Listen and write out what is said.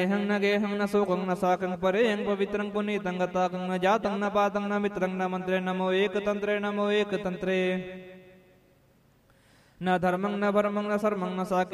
हं न गेहं न शोकं न साकं परें पवित्रं पुनीतं गताकं न जातं न पातं न मित्रं न मंत्रे नमो एक तंत्रे न धर्मं न भर्मं न सर्मं न साके